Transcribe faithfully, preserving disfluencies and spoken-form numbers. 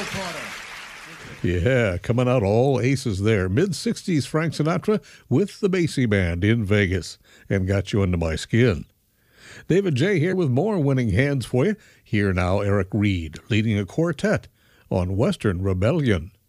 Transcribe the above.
Yeah, coming out all aces there. mid-sixties Frank Sinatra with the Basie Band in Vegas and got you under my skin. David J. here with more winning hands for you. Here now, Eric Reed leading a quartet on Western Rebellion.